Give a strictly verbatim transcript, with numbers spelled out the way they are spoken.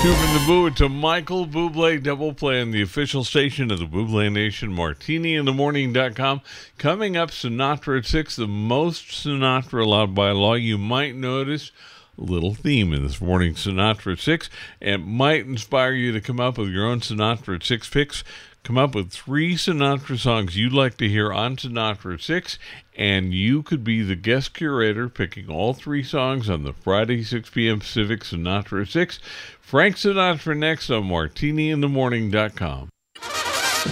Two from the Boo to Michael Bublé, double play on the official station of the Bublé Nation, martini in the morning dot com. Coming up, Sinatra at six, the most Sinatra allowed by law. You might notice a little theme in this morning's Sinatra at six, and might inspire you to come up with your own Sinatra at six picks. Come up with three Sinatra songs you'd like to hear on Sinatra at six, and you could be the guest curator picking all three songs on the Friday six p.m. Pacific Sinatra at six. Frank Sinatra next on martini in the morning dot com.